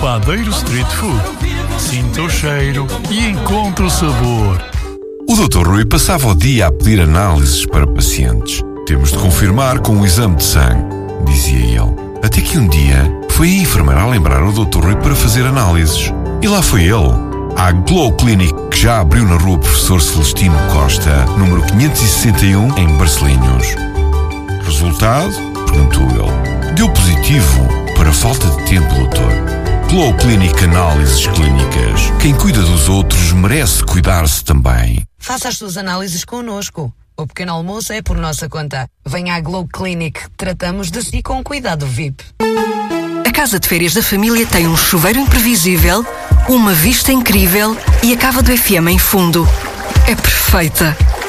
Padeiro Street Food. Sinta o cheiro e encontre o sabor. O Dr. Rui passava o dia a pedir análises para pacientes. Temos de confirmar com um exame de sangue, dizia ele. Até que um dia foi a enfermeira a lembrar o Dr. Rui para fazer análises. E lá foi ele, à Glow Clinic, que já abriu na rua Professor Celestino Costa, número 561, em Barcelinhos. Resultado? Perguntou ele. Deu positivo para falta de tempo, doutor. Glow Clinic Análises Clínicas. Quem cuida dos outros merece cuidar-se também. Faça as suas análises connosco. O pequeno almoço é por nossa conta. Venha à Glow Clinic. Tratamos de si com cuidado VIP. A casa de férias da família tem um chuveiro imprevisível, uma vista incrível e a cava do FM em fundo. É perfeita.